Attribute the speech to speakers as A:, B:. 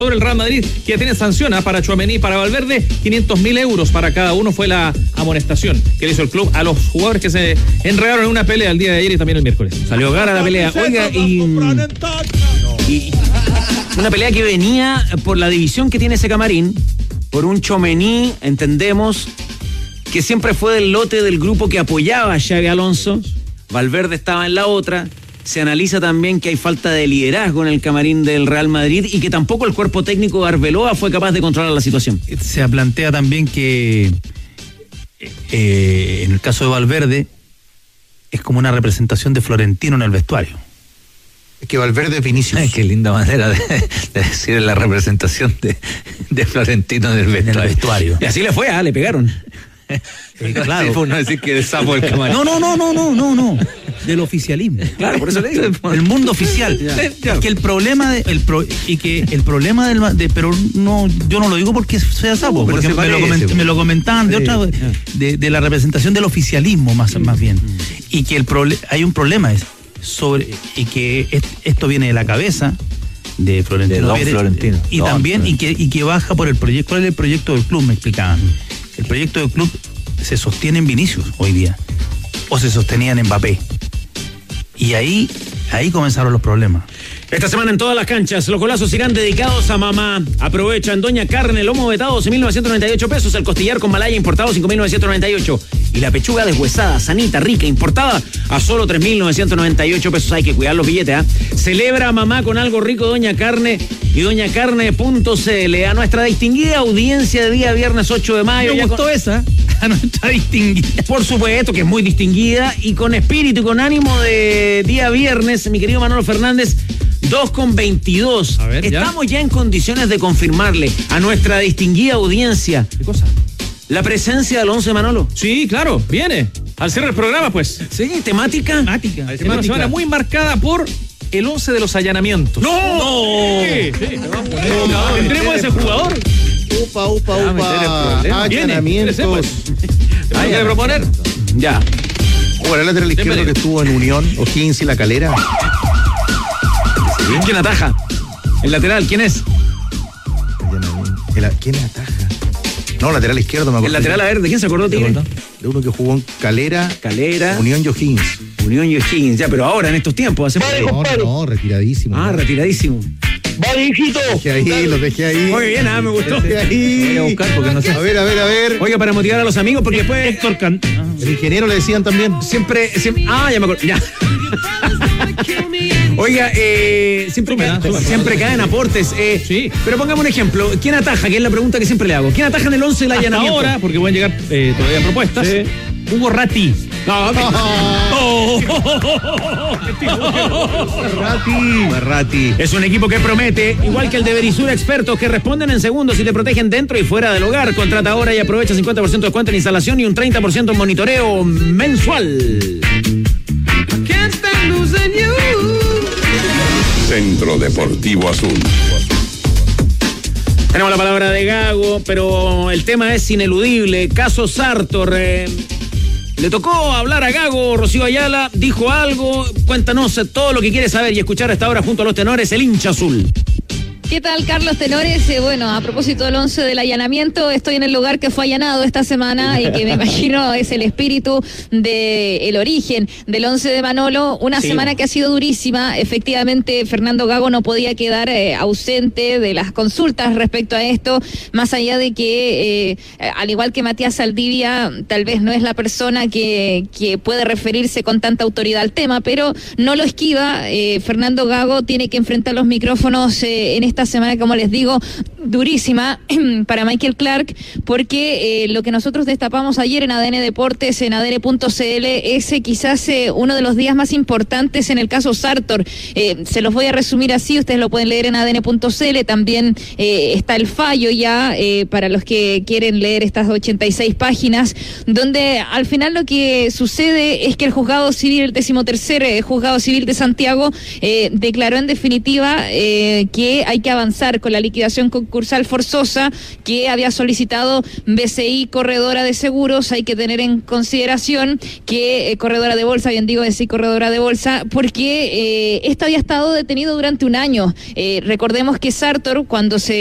A: Sobre el Real Madrid, que ya tiene sanción para Tchouaméni y para Valverde, 500.000 euros para cada uno fue la amonestación que le hizo el club a los jugadores que se enredaron en una pelea el día de ayer y también el miércoles.
B: Salió gara la pelea. Oiga, y una pelea que venía por la división que tiene ese camarín, por un Tchouaméni, entendemos, que siempre fue del lote del grupo que apoyaba a Xabi Alonso. Valverde estaba en la otra. Se analiza también que hay falta de liderazgo en el camarín del Real Madrid y que tampoco el cuerpo técnico de Arbeloa fue capaz de controlar la situación.
C: Se plantea también que en el caso de Valverde es como una representación de Florentino en el vestuario.
D: Es que Valverde es Vinicius.
E: Qué linda manera de decir la representación de Florentino en el vestuario.
B: Y así le fue, le pegaron.
C: Claro.
E: Sí, por no decir que es sapo el camarín.
C: No. Del oficialismo.
B: Claro, por eso le digo.
C: El mundo oficial. Que el problema pero no, yo no lo digo porque sea sapo, porque me lo comentaban de la representación del oficialismo más bien. Y que hay un problema y que esto viene de la cabeza de Florentino. Y que baja por el proyecto. ¿Cuál es el proyecto del club? Me explicaban. El proyecto del club se sostiene en Vinicius hoy día, o se sostenía en Mbappé, y ahí comenzaron los problemas.
B: Esta semana en todas las canchas, los golazos irán dedicados a mamá. Aprovecha en Doña Carne, lomo vetado 12.998 pesos, el costillar con malaya importado 5.998 y la pechuga deshuesada, sanita, rica, importada a solo 3.998 pesos. Hay que cuidar los billetes, Celebra a mamá con algo rico Doña Carne y doñacarne.cl. A nuestra distinguida audiencia de día viernes 8 de mayo.
C: Me gustó esa, a nuestra distinguida.
B: Por supuesto que es muy distinguida y con espíritu y con ánimo de día viernes, mi querido Manolo Fernández. 2:22.
A: A ver,
B: estamos ya en condiciones de confirmarle a nuestra distinguida audiencia.
A: ¿Qué cosa?
B: La presencia del 11, Manolo.
A: Sí, claro, viene. Al cerrar el programa, pues.
B: Sí, temática.
A: Es una semana muy marcada por el 11 de los allanamientos.
B: ¡No!
A: Sí. Tendremos a ese jugador.
D: Upa. Allanamientos.
A: ¿Te quiere proponer?
B: Ya.
D: Jugará el lateral izquierdo que estuvo en Unión, O'Higgins y La Calera.
B: ¿Quién ataja? El lateral, ¿quién es?
D: ¿Quién ataja? No, lateral izquierdo, me acuerdo.
B: El lateral, a ver, ¿de quién se acordó, Tigre?
D: De uno que jugó en Calera, Unión y O'Higgins.
B: Unión y O'Higgins, ya, pero ahora, en estos tiempos.
D: No, retiradísimo.
B: Retiradísimo.
F: ¡Vale, hijito!
D: Lo dejé ahí.
B: Muy bien, me gustó.
D: Lo dejé ahí.
E: Voy a buscar porque no sé.
D: A ver.
B: Oiga, para motivar a los amigos, porque después
C: Héctor
D: El ingeniero le decían también.
B: siempre ya me acuerdo, ya. Oiga, siempre caen aportes.
A: Sí.
B: Pero pongamos un ejemplo. ¿Quién ataja? Que es la pregunta que siempre le hago. ¿Quién ataja en el 11 del allanamiento?
A: Ahora, porque pueden llegar todavía propuestas.
B: Sí.
A: Hugo Ratti.
D: Ratti.
B: Es un equipo que promete, igual que el de Verisura, expertos que responden en segundos y te protegen dentro y fuera del hogar. Contrata ahora y aprovecha 50% de descuento en instalación y un 30% en monitoreo mensual.
G: Centro Deportivo Azul.
B: Tenemos la palabra de Gago, pero el tema es ineludible. Caso Sartor. Le tocó hablar a Gago, Rocío Ayala, dijo algo. Cuéntanos todo lo que quiere saber y escuchar hasta ahora junto a los tenores, el hincha azul.
H: ¿Qué tal, Carlos Tenores? Bueno, a propósito del 11 del allanamiento, estoy en el lugar que fue allanado esta semana y que me imagino es el espíritu del origen del 11 de Manolo. Una semana que ha sido durísima. Efectivamente, Fernando Gago no podía quedar ausente de las consultas respecto a esto, más allá de que, al igual que Matías Saldivia, tal vez no es la persona que puede referirse con tanta autoridad al tema, pero no lo esquiva. Fernando Gago tiene que enfrentar los micrófonos en esta semana, como les digo, durísima para Michael Clark, porque lo que nosotros destapamos ayer en ADN Deportes, en ADN.cl, es quizás uno de los días más importantes en el caso Sartor. Se los voy a resumir así, ustedes lo pueden leer en ADN.cl, también está el fallo ya para los que quieren leer estas 86 páginas, donde al final lo que sucede es que el juzgado civil, el 13º juzgado civil de Santiago, declaró en definitiva que hay que avanzar con la liquidación concursal forzosa que había solicitado BCI Corredora de Seguros. Hay que tener en consideración que Corredora de Bolsa, bien digo BCI Corredora de Bolsa, porque esta había estado detenido durante un año. Recordemos que Sartor, cuando se